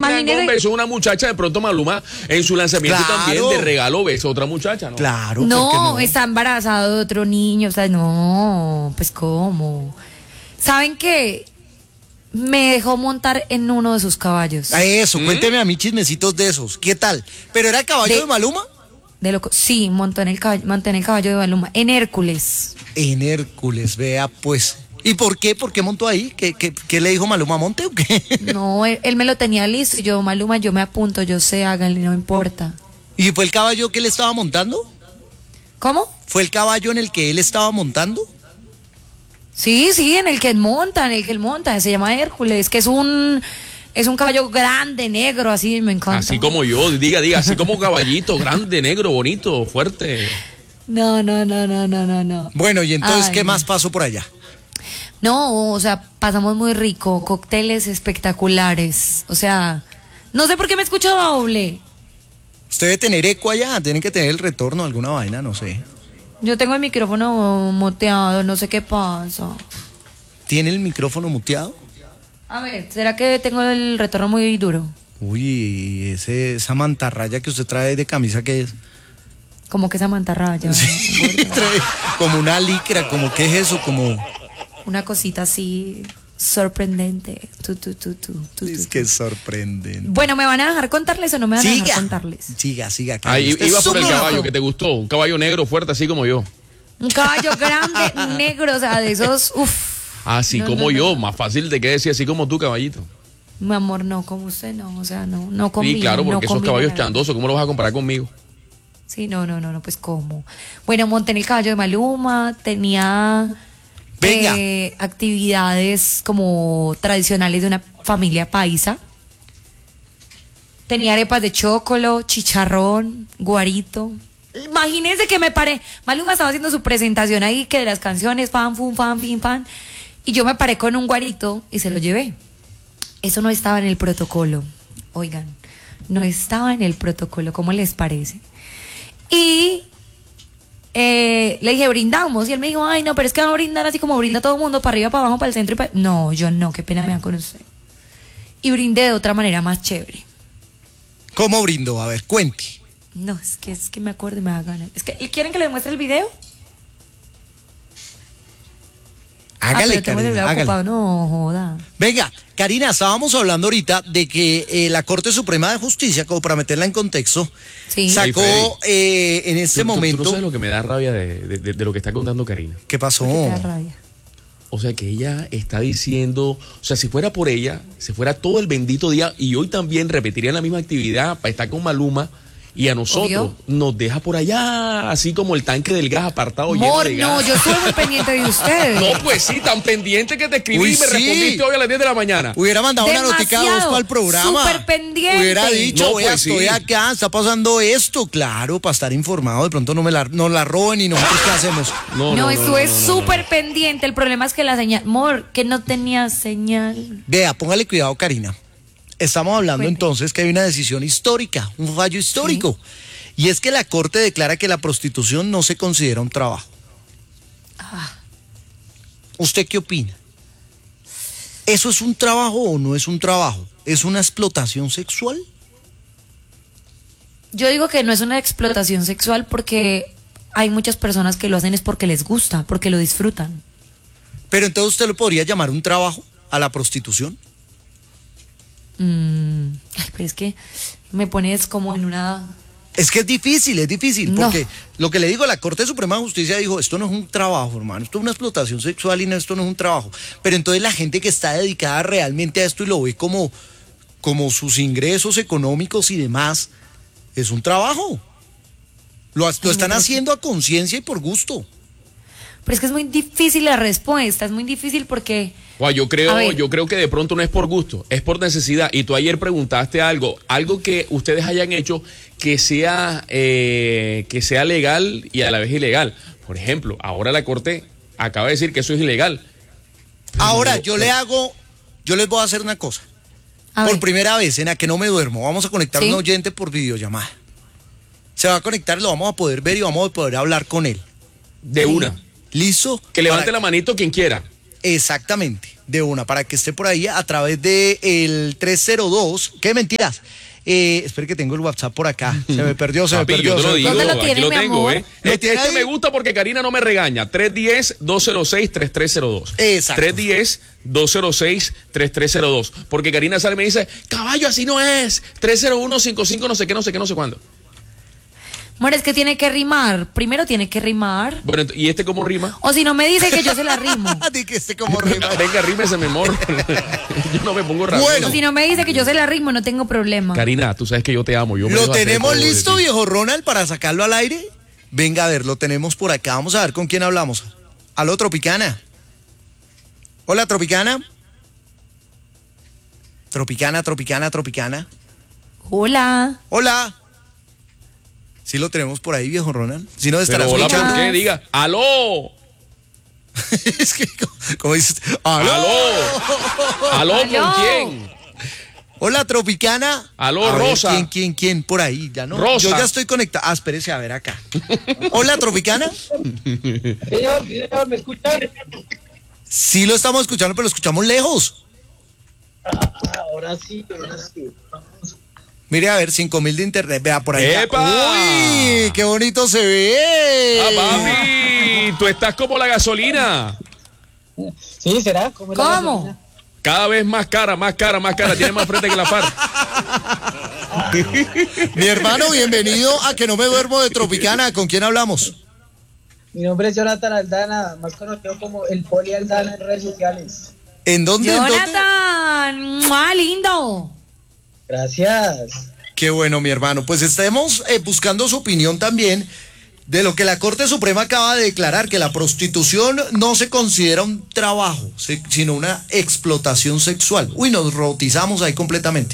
imagínese. Besó una muchacha, de pronto Maluma en su lanzamiento también de regalo besó a otra muchacha, ¿no? Claro. No, está embarazado de otro niño, o sea, no, pues ¿cómo? ¿Saben qué? Me dejó montar en uno de sus caballos. A eso, cuénteme a mí chismecitos de esos. ¿Qué tal? ¿Pero era el caballo de Maluma? De loco. Sí, monté en el caballo de Maluma, en Hércules. En Hércules, vea pues. ¿Y por qué? ¿Por qué montó ahí? ¿Qué le dijo Maluma? ¿Monte o qué? No, él me lo tenía listo. Y yo, Maluma, yo me apunto, yo sé, háganle, no importa. ¿Y fue el caballo que él estaba montando? ¿Cómo? ¿Fue el caballo en el que él estaba montando? Sí, en el que él monta, se llama Hércules, que es un caballo grande, negro, así, me encanta. Así como yo, diga, así como caballito, grande, negro, bonito, fuerte. No. Bueno, y entonces, Ay, ¿qué más pasó por allá? No, o sea, pasamos muy rico, cócteles espectaculares, o sea, no sé por qué me escucho doble. Usted debe tener eco allá, tienen que tener el retorno, alguna vaina, no sé. Yo tengo el micrófono muteado, no sé qué pasa. ¿Tiene el micrófono muteado? A ver, ¿será que tengo el retorno muy duro? Uy, esa mantarraya que usted trae de camisa, ¿qué es? Como que esa mantarraya. Trae como una licra, como ¿qué es eso? Como... Una cosita así sorprendente. Es que es sorprendente. Bueno, ¿me van a dejar contarles o no me van a dejar contarles? Siga. Ahí Usted iba es por el un caballo loco. que te gustó, un caballo negro fuerte así como yo. Un caballo grande, negro, o sea, de esos, Así como yo, más fácil de que decir así como tú, caballito. Mi amor, no, como usted no, o sea, no combina. Sí, claro, porque no esos combina caballos nada. chandosos, ¿cómo los vas a comparar conmigo? Sí, no, pues ¿cómo? Bueno, monté en el caballo de Maluma, tenía Venga. actividades como tradicionales de una familia paisa. Tenía arepas de chocolo, chicharrón, guarito. Imagínense que me paré. Maluma estaba haciendo su presentación ahí, que de las canciones, fan, fum, fan, fin, fan. Y yo me paré con un guarito y se lo llevé. Eso no estaba en el protocolo. Oigan, no estaba en el protocolo. ¿Cómo les parece? Y le dije, brindamos. Y él me dijo, ay, no, pero es que va a brindar así como brinda todo el mundo, para arriba, para abajo, para el centro y para... No, yo no, qué pena me da con usted. Y brindé de otra manera más chévere. ¿Cómo brindó? A ver, cuente. No, es que me acuerdo y me da ganas. Es que, ¿quieren que les muestre el video? Hágale, pero tengo el Karina, celular hágale. ocupado. No, joda. Venga, Karina, estábamos hablando ahorita de que la Corte Suprema de Justicia, como para meterla en contexto, Sí. sacó en este Tú momento... no sabes lo que me da rabia de lo que está contando Karina. ¿Qué pasó? ¿Por qué te da rabia? O sea, que ella está diciendo, o sea, si fuera por ella, si fuera todo el bendito día, y hoy también repetirían la misma actividad para estar con Maluma, y a nosotros Obvio. nos deja por allá, así como el tanque del gas apartado lleno Amor, de no, gas. yo estuve muy pendiente de ustedes. No, pues sí, tan pendiente que te escribí Uy, y me sí. respondiste hoy a las 10 de la mañana. Hubiera mandado una notica de voz Demasiado, para el programa. súper pendiente. Hubiera dicho, No, vea, pues sí. estoy acá, está pasando esto. Claro, para estar informado, de pronto nos la roben y nosotros ¿qué hacemos? No, estuve súper pendiente. El problema es que la señal, amor, que no tenía señal. Vea, póngale cuidado, Karina. Estamos hablando Cuente. entonces que hay una decisión histórica, un fallo histórico. Y es que la Corte declara que la prostitución no se considera un trabajo. ¿Usted qué opina? ¿Eso es un trabajo o no es un trabajo? ¿Es una explotación sexual? Yo digo que no es una explotación sexual porque hay muchas personas que lo hacen es porque les gusta, porque lo disfrutan. Pero entonces usted lo podría llamar un trabajo a la prostitución. Ay, pero es que me pones como en una... Es que es difícil, No. porque lo que le digo, la Corte Suprema de Justicia dijo, esto no es un trabajo, hermano, esto es una explotación sexual y no, esto no es un trabajo. Pero entonces la gente que está dedicada realmente a esto y lo ve como sus ingresos económicos y demás, es un trabajo. Lo están haciendo a conciencia y por gusto. Pero es que es muy difícil la respuesta, es muy difícil porque... Guau, yo A ver. creo que de pronto no es por gusto, es por necesidad. Y tú ayer preguntaste algo que ustedes hayan hecho que sea legal y a la vez ilegal. Por ejemplo, ahora la Corte acaba de decir que eso es ilegal. Ahora, yo les voy a hacer una cosa. A Por ver, primera vez, en la que no me duermo, vamos a conectar a ¿Sí? un oyente por videollamada. Se va a conectar, lo vamos a poder ver y vamos a poder hablar con él. De una. ¿Listo? Que levante Para- la manito quien quiera. Exactamente. de una, para que esté por ahí a través de el 302. ¿Qué mentiras? Espere que tengo el WhatsApp por acá. Se me perdió, Papi, yo te lo digo, ¿Dónde lo aquí tiene, lo mi tengo, amor? ¿eh? ¿Lo Este tiene ahí? me gusta porque Karina no me regaña. 310-206-3302. Exacto. 310-206-3302. Porque Karina sale y me dice, caballo, así no es. 301-55, no sé qué, no sé qué, no sé cuándo. Amor, es que tiene que rimar. Primero tiene que rimar. Bueno, ¿y este cómo rima? O si no me dice que yo se la rimo. Di que esté como rima. Venga, rímese, mi amor. Yo no me pongo raro. Bueno. O si no me dice que yo se la rimo, no tengo problema. Karina, tú sabes que yo te amo. Yo me ¿Lo dejo hacer tenemos todo de listo, ti. viejo Ronald, para sacarlo al aire? Venga, a ver, lo tenemos por acá. Vamos a ver con quién hablamos. Aló, Tropicana. Hola, Tropicana. Tropicana. Hola. Hola. ¿Sí lo tenemos por ahí, viejo Ronald? ¿Sí nos estará Pero hola, escuchando? ¿por qué? Diga, aló. Es que, como dices, ¡aló! ¿Aló con Aló. quién? Hola, Tropicana. Aló, A ver, Rosa. ¿Quién? Por ahí, ya no. Rosa. Yo ya estoy conectado. Ah, espérese, a ver acá. Hola, Tropicana. Señor, ¿me escuchan? Sí lo estamos escuchando, pero lo escuchamos lejos. Ahora sí. Mire, a ver, 5.000 de internet. Vea por ahí. ¡Epa! ¡Uy! ¡Qué bonito se ve! Ah, papi, tú estás como la gasolina. ¿Sí, será? ¿Cómo es la ¿Cómo? gasolina? Cada vez más cara. Tiene más frente que la FARC. Mi hermano, bienvenido a Que No Me Duermo de Tropicana. ¿Con quién hablamos? Mi nombre es Jonathan Aldana, más conocido como el Poli Aldana en redes sociales. ¿En dónde? ¿En dónde? Jonathan. ¡Mua, lindo! Gracias. Qué bueno, mi hermano. Pues estemos buscando su opinión también de lo que la Corte Suprema acaba de declarar, que la prostitución no se considera un trabajo, sino una explotación sexual. Uy, nos robotizamos ahí completamente.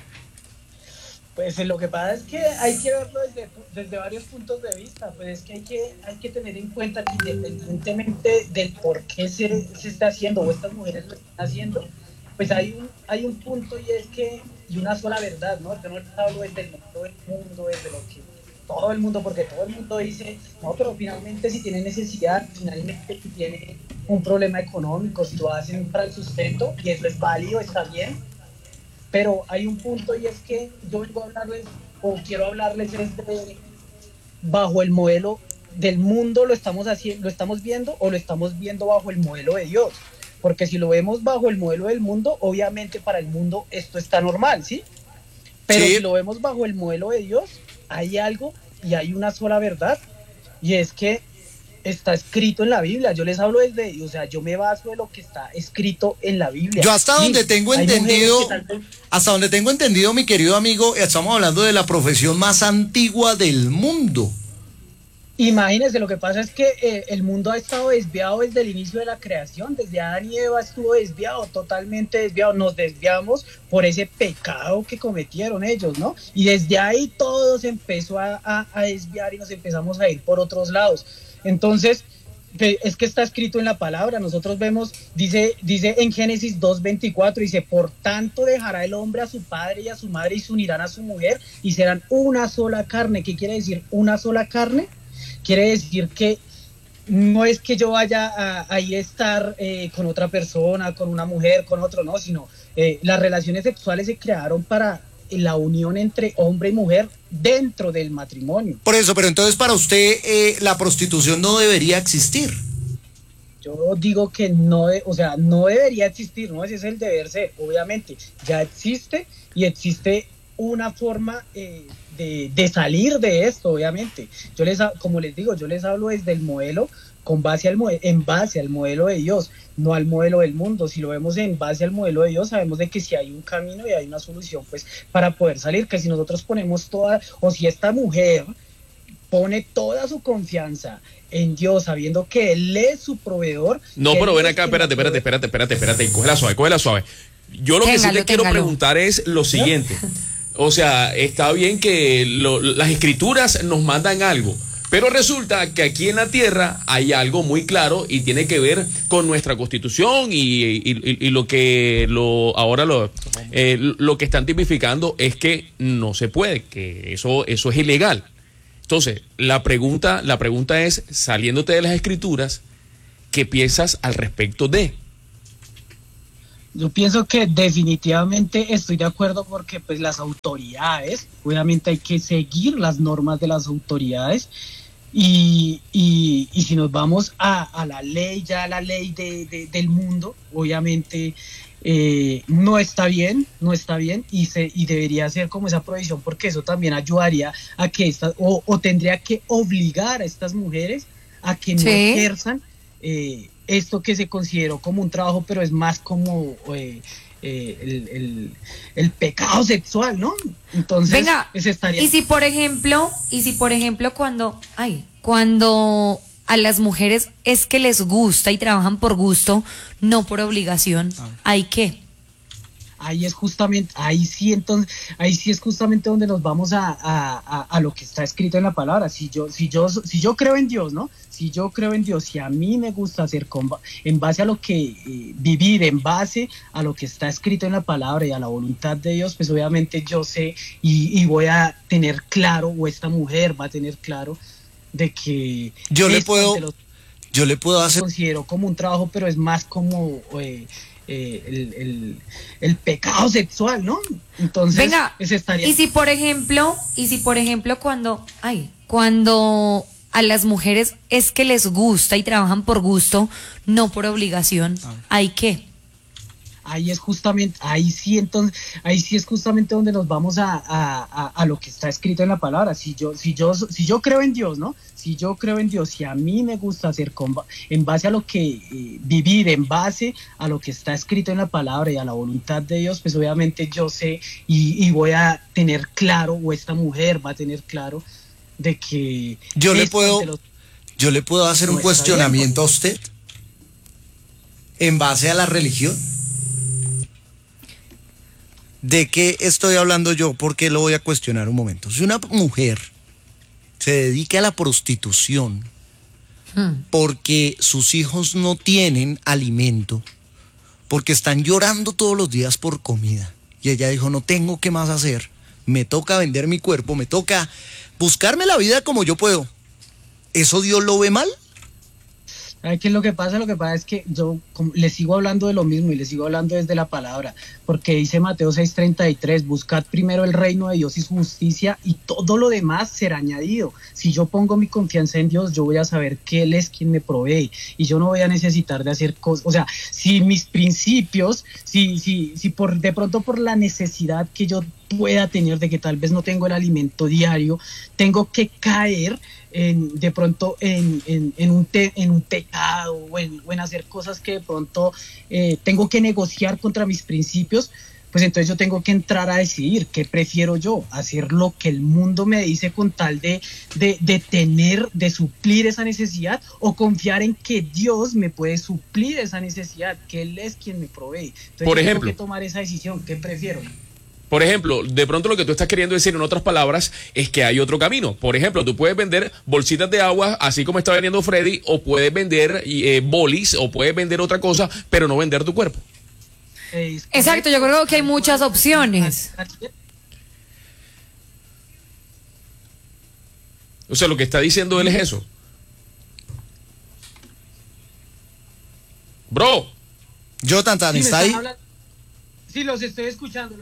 Pues lo que pasa es que hay que verlo desde varios puntos de vista. Pues es que hay que tener en cuenta que independientemente del por qué se está haciendo o estas mujeres lo están haciendo, pues hay un punto y es que, y una sola verdad, ¿no? Yo no les hablo desde el mundo, desde lo que todo el mundo, porque todo el mundo dice, no, pero finalmente si tiene necesidad, finalmente si tiene un problema económico, si lo hacen para el sustento, y eso es válido, está bien, pero hay un punto y es que yo vengo a hablarles, o quiero hablarles desde bajo el modelo del mundo, lo estamos viendo o lo estamos viendo bajo el modelo de Dios. Porque si lo vemos bajo el modelo del mundo, obviamente para el mundo esto está normal, ¿sí? Pero Sí. si lo vemos bajo el modelo de Dios, hay algo y hay una sola verdad, y es que está escrito en la Biblia. Yo les hablo o sea, yo me baso de lo que está escrito en la Biblia. Yo hasta Sí, donde tengo hay mujeres entendido, que tal vez- hasta donde tengo entendido, mi querido amigo, estamos hablando de la profesión más antigua del mundo. Imagínense, lo que pasa es que el mundo ha estado desviado desde el inicio de la creación, desde Adán y Eva estuvo desviado, totalmente desviado, nos desviamos por ese pecado que cometieron ellos, ¿no? Y desde ahí todo se empezó a desviar y nos empezamos a ir por otros lados. Entonces, es que está escrito en la palabra, nosotros vemos, dice en Génesis 2:24, dice, por tanto dejará el hombre a su padre y a su madre y se unirán a su mujer y serán una sola carne. ¿Qué quiere decir una sola carne? Quiere decir que no es que yo vaya a ir a estar con otra persona, con una mujer, con otro, no, sino las relaciones sexuales se crearon para la unión entre hombre y mujer dentro del matrimonio. Por eso, pero entonces para usted la prostitución no debería existir. Yo digo que no, o sea, no debería existir, ¿no? Ese es el deber ser, obviamente. Ya existe y existe una forma de salir de esto, obviamente. Como les digo, yo les hablo desde el modelo en base al modelo de Dios, no al modelo del mundo. Si lo vemos en base al modelo de Dios, sabemos de que si hay un camino y hay una solución, pues, para poder salir, que si nosotros ponemos o si esta mujer pone toda su confianza en Dios, sabiendo que Él es su proveedor. No, pero ven acá, espérate. Cógela suave. Yo lo que sí te quiero preguntar es lo siguiente. O sea, está bien que las escrituras nos mandan algo, pero resulta que aquí en la tierra hay algo muy claro y tiene que ver con nuestra constitución y lo que lo que están tipificando es que no se puede, que eso es ilegal. Entonces, la pregunta es, saliéndote de las escrituras, ¿qué piensas al respecto de? Yo pienso que definitivamente estoy de acuerdo porque pues las autoridades, obviamente hay que seguir las normas de las autoridades y si nos vamos a la ley, ya la ley del mundo, obviamente no está bien y debería ser como esa prohibición porque eso también ayudaría a que estas, o tendría que obligar a estas mujeres a que no ejerzan esto que se consideró como un trabajo, pero es más como el pecado sexual, ¿no? Entonces, venga, y si por ejemplo cuando a las mujeres es que les gusta y trabajan por gusto, no por obligación, ¿hay qué? Ahí es justamente, ahí sí es justamente donde nos vamos a lo que está escrito en la palabra. Si yo creo en Dios, ¿no? Si yo creo en Dios, si a mí me gusta hacer en base a lo que vivir, en base a lo que está escrito en la palabra y a la voluntad de Dios, pues obviamente yo sé y voy a tener claro, o esta mujer va a tener claro, de que yo le puedo hacer, considero como un trabajo, pero es más como el pecado sexual, ¿no? Entonces, venga, y si por ejemplo cuando a las mujeres es que les gusta y trabajan por gusto, no por obligación, ¿hay qué? Ahí es justamente donde nos vamos a lo que está escrito en la palabra. Si yo creo en Dios, ¿no? Si yo creo en Dios, si a mí me gusta hacer en base a lo que vivir, en base a lo que está escrito en la palabra y a la voluntad de Dios, pues obviamente yo sé y voy a tener claro, o esta mujer va a tener claro, de que yo le puedo hacer un cuestionamiento a usted en base a la religión. ¿De qué estoy hablando yo? Porque lo voy a cuestionar un momento. Si una mujer se dedica a la prostitución porque sus hijos no tienen alimento, porque están llorando todos los días por comida, y ella dijo, no tengo qué más hacer, me toca vender mi cuerpo, me toca buscarme la vida como yo puedo, ¿eso Dios lo ve mal? ¿Qué es lo que pasa? Lo que pasa es que yo les sigo hablando de lo mismo y les sigo hablando desde la palabra, porque dice Mateo 6:33, buscad primero el reino de Dios y su justicia y todo lo demás será añadido. Si yo pongo mi confianza en Dios, yo voy a saber que Él es quien me provee y yo no voy a necesitar de hacer cosas. O sea, si mis principios, si de pronto por la necesidad que yo pueda tener de que tal vez no tengo el alimento diario, tengo que caer de pronto en un pecado o en hacer cosas que de pronto tengo que negociar contra mis principios, pues entonces yo tengo que entrar a decidir qué prefiero yo, hacer lo que el mundo me dice con tal de suplir esa necesidad, o confiar en que Dios me puede suplir esa necesidad, que Él es quien me provee. Entonces por yo ejemplo, tengo que tomar esa decisión, ¿qué prefiero? Por ejemplo, de pronto lo que tú estás queriendo decir en otras palabras es que hay otro camino. Por ejemplo, tú puedes vender bolsitas de agua, así como está vendiendo Freddy, o puedes vender bolis, o puedes vender otra cosa, pero no vender tu cuerpo. Exacto, yo creo que hay muchas opciones. O sea, lo que está diciendo él es eso. Bro. Jonathan, ¿está ahí? Sí, los estoy escuchando.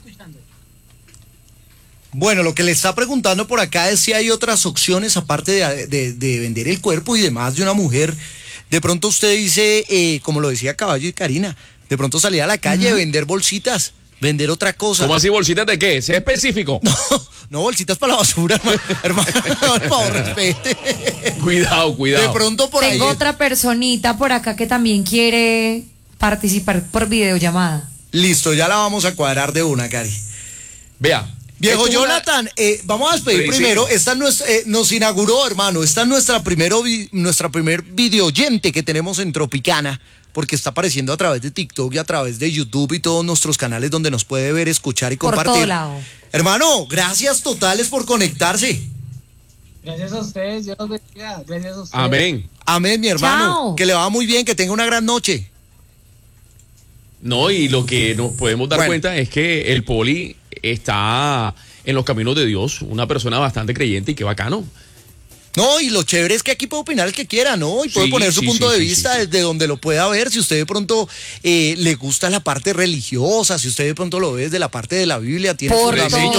Bueno, lo que le está preguntando por acá es si hay otras opciones aparte de vender el cuerpo y demás de una mujer. De pronto usted dice, como lo decía Caballo y Karina, de pronto salir a la calle, vender bolsitas, vender otra cosa. ¿Cómo así bolsitas de qué? ¿Sea específico? No, bolsitas para la basura, hermano, por favor, respete. Cuidado. De pronto por ahí. Tengo otra personita por acá que también quiere participar por videollamada. Listo, ya la vamos a cuadrar de una, Cari. Vea. Viejo Jonathan, vamos a despedir primero. Esta nos inauguró, hermano. Esta es nuestra primer videoyente que tenemos en Tropicana, porque está apareciendo a través de TikTok y a través de YouTube y todos nuestros canales donde nos puede ver, escuchar y compartir. Por todo lado. Hermano, gracias totales por conectarse. Gracias a ustedes, Dios los bendiga. Gracias a ustedes. Amén. Amén, mi hermano. Chao. Que le va muy bien, que tenga una gran noche. No, y lo que nos podemos dar cuenta es que el Poli está en los caminos de Dios, una persona bastante creyente y qué bacano. No, y lo chévere es que aquí puede opinar el que quiera, ¿no? Y puede poner su punto de vista desde donde lo pueda ver. Si usted de pronto le gusta la parte religiosa, si usted de pronto lo ve desde la parte de la Biblia, tiene Por fundamentos